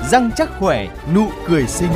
răng chắc khỏe, nụ cười xinh.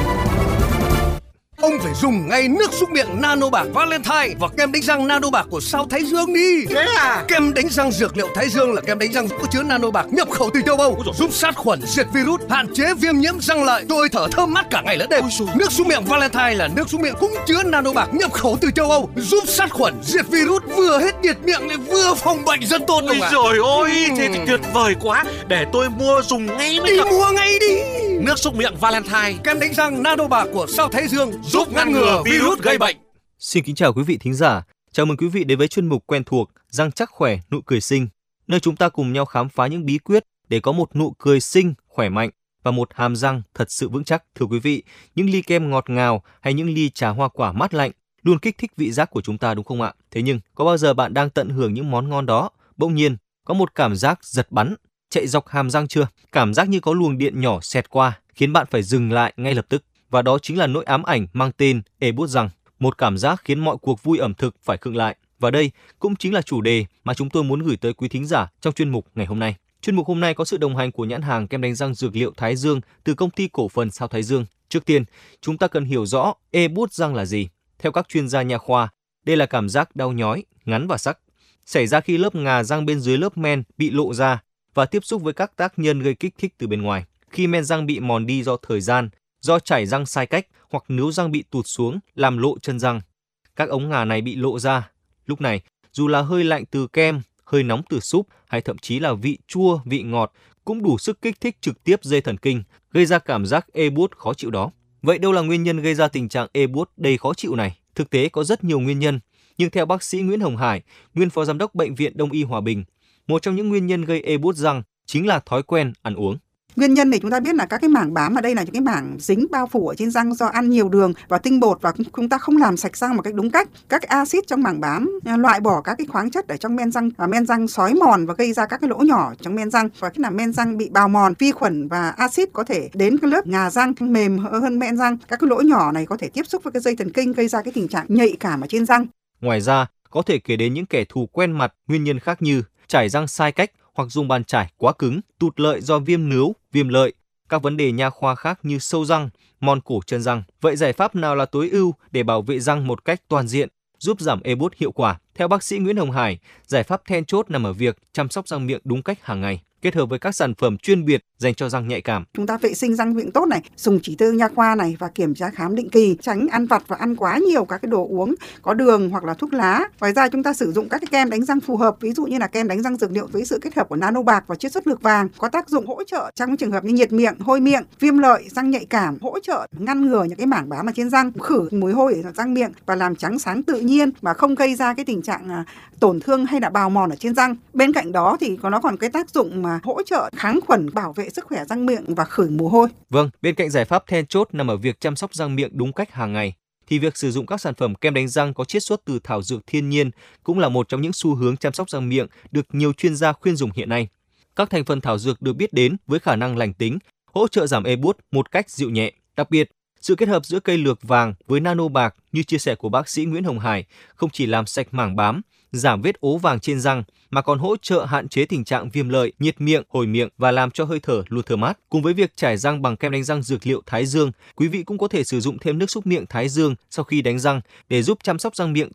Ông phải dùng ngay nước súc miệng Nano Bạc Valentine và kem đánh răng Nano Bạc của Sao Thái Dương đi. Thế à? Kem đánh răng dược liệu Thái Dương là kem đánh răng có chứa Nano Bạc nhập khẩu từ châu Âu, giúp sát khuẩn, diệt virus, hạn chế viêm nhiễm răng lợi, tôi thở thơm mát cả ngày lẫn đêm. Nước súc miệng Valentine là nước súc miệng cũng chứa Nano Bạc nhập khẩu từ châu Âu, giúp sát khuẩn, diệt virus, vừa hết nhiệt miệng lại vừa phòng bệnh rất tốt. Ôi trời ơi, thế thì tuyệt vời quá. Để tôi mua dùng ngay mới được. Mua ngay đi. Nước súc miệng Valentine, kem đánh răng Nano Bạc của Sao Thái Dương giúp ngăn ngừa virus gây bệnh. Xin kính chào quý vị thính giả. Chào mừng quý vị đến với chuyên mục quen thuộc Răng chắc khỏe, nụ cười xinh, nơi chúng ta cùng nhau khám phá những bí quyết để có một nụ cười xinh, khỏe mạnh và một hàm răng thật sự vững chắc. Thưa quý vị, những ly kem ngọt ngào hay những ly trà hoa quả mát lạnh luôn kích thích vị giác của chúng ta, đúng không ạ? Thế nhưng có bao giờ bạn đang tận hưởng những món ngon đó, bỗng nhiên có một cảm giác giật bắn chạy dọc hàm răng chưa? Cảm giác như có luồng điện nhỏ xẹt qua khiến bạn phải dừng lại ngay lập tức. Và đó chính là nỗi ám ảnh mang tên ê buốt răng. Một cảm giác khiến mọi cuộc vui ẩm thực phải khựng lại. Và đây cũng chính là chủ đề mà chúng tôi muốn gửi tới quý thính giả trong chuyên mục ngày hôm nay. Chuyên mục hôm nay có sự đồng hành của nhãn hàng kem đánh răng dược liệu Thái Dương từ công ty cổ phần Sao Thái Dương. Trước tiên, chúng ta cần hiểu rõ ê buốt răng là gì. Theo các chuyên gia nha khoa, đây là cảm giác đau nhói, ngắn và sắc, xảy ra khi lớp ngà răng bên dưới lớp men bị lộ ra và tiếp xúc với các tác nhân gây kích thích từ bên ngoài. Khi men răng bị mòn đi do thời gian, do chảy răng sai cách hoặc nướu răng bị tụt xuống làm lộ chân răng, các ống ngà này bị lộ ra. Lúc này, dù là hơi lạnh từ kem, hơi nóng từ súp hay thậm chí là vị chua, vị ngọt cũng đủ sức kích thích trực tiếp dây thần kinh, gây ra cảm giác ê buốt khó chịu đó. Vậy đâu là nguyên nhân gây ra tình trạng ê buốt đầy khó chịu này? Thực tế có rất nhiều nguyên nhân, nhưng theo bác sĩ Nguyễn Hồng Hải, nguyên phó giám đốc Bệnh viện Đông y Hòa Bình, một trong những nguyên nhân gây ê buốt răng chính là thói quen ăn uống. Nguyên nhân thì chúng ta biết là các cái mảng bám ở đây là những cái mảng dính bao phủ ở trên răng do ăn nhiều đường và tinh bột và chúng ta không làm sạch răng một cách đúng cách. Các axit trong mảng bám loại bỏ các cái khoáng chất ở trong men răng và men răng xói mòn và gây ra các cái lỗ nhỏ trong men răng, và khi nào men răng bị bào mòn, vi khuẩn và axit có thể đến cái lớp ngà răng mềm hơn men răng. Các cái lỗ nhỏ này có thể tiếp xúc với cái dây thần kinh, gây ra cái tình trạng nhạy cảm ở trên răng. Ngoài ra, có thể kể đến những kẻ thù quen mặt nguyên nhân khác như chải răng sai cách hoặc dùng bàn chải quá cứng, tụt lợi do viêm nướu, viêm lợi, các vấn đề nha khoa khác như sâu răng, mòn cổ chân răng. Vậy giải pháp nào là tối ưu để bảo vệ răng một cách toàn diện, giúp giảm ê buốt hiệu quả? Theo bác sĩ Nguyễn Hồng Hải, giải pháp then chốt nằm ở việc chăm sóc răng miệng đúng cách hàng ngày, kết hợp với các sản phẩm chuyên biệt dành cho răng nhạy cảm. Chúng ta vệ sinh răng miệng tốt này, dùng chỉ tiêu nha khoa này và kiểm tra khám định kỳ, tránh ăn vặt và ăn quá nhiều các cái đồ uống có đường hoặc là thuốc lá. Ngoài ra chúng ta sử dụng các cái kem đánh răng phù hợp, ví dụ như là kem đánh răng dược liệu với sự kết hợp của Nano Bạc và chiết xuất lược vàng, có tác dụng hỗ trợ trong trường hợp như nhiệt miệng, hôi miệng, viêm lợi, răng nhạy cảm, hỗ trợ ngăn ngừa những cái mảng bám ở trên răng, khử mùi hôi ở răng miệng và làm trắng sáng tự nhiên mà không gây ra cái tình trạng tổn thương hay là bào mòn ở trên răng. Bên cạnh đó thì nó còn cái tác dụng mà hỗ trợ kháng khuẩn, bảo vệ sức khỏe răng miệng và khử mùi hôi. Vâng, bên cạnh giải pháp then chốt nằm ở việc chăm sóc răng miệng đúng cách hàng ngày, thì việc sử dụng các sản phẩm kem đánh răng có chiết xuất từ thảo dược thiên nhiên cũng là một trong những xu hướng chăm sóc răng miệng được nhiều chuyên gia khuyên dùng hiện nay. Các thành phần thảo dược được biết đến với khả năng lành tính, hỗ trợ giảm ê buốt một cách dịu nhẹ. Đặc biệt, sự kết hợp giữa cây lược vàng với Nano Bạc như chia sẻ của bác sĩ Nguyễn Hồng Hải không chỉ làm sạch mảng bám, giảm vết ố vàng trên răng mà còn hỗ trợ hạn chế tình trạng viêm lợi, nhiệt miệng, hồi miệng và làm cho hơi thở luôn thơm mát. Cùng với việc trải răng bằng kem đánh răng dược liệu Thái Dương, quý vị cũng có thể sử dụng thêm nước súc miệng Thái Dương sau khi đánh răng để giúp chăm sóc răng miệng